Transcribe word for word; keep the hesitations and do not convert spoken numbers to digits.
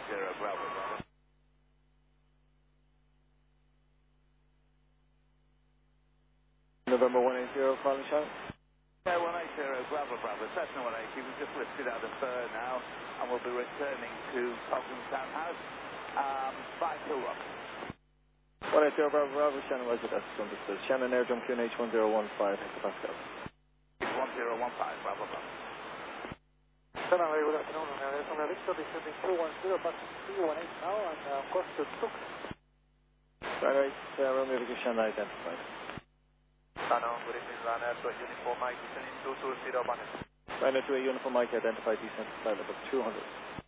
zero, Bravo, Bravo. November one eight zero, calling shot. Yeah, one eight zero, Bravo, Bravo. Cessna one eighty, we've just lifted out of Fur now, and we'll be returning to Falcon Townhouse um, by Kilrock. one eight zero, Bravo, Bravo, Shannon Roger, that's understood. Shannon Airdrum Q N H one zero one five, hectopascal. one zero one five, Bravo, Bravo. Shannon, good afternoon. Uh, on the Victor descending two one zero, passing three one eight now, and uh, course to Stoke. Right, right, uh, Romeo Victor Shannon identified. Shannon, good evening, runner to Uniform Mike, descending two two zero, one. Runner to a Uniform Mike identified, descent flight level two hundred.